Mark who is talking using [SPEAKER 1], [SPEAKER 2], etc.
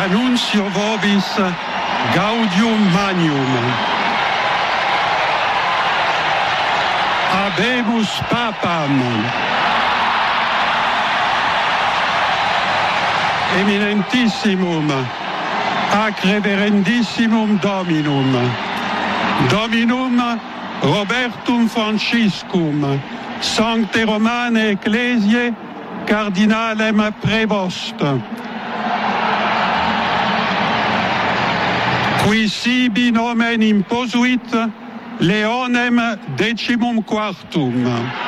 [SPEAKER 1] annuncio vobis gaudium magnum. Habemus papam. Eminentissimum ac reverendissimum Dominum. Dominum Robertum Franciscum, Sancte Romane Ecclesiae, Cardinalem Prevost. Qui sibi nomen imposuit Leonem 14.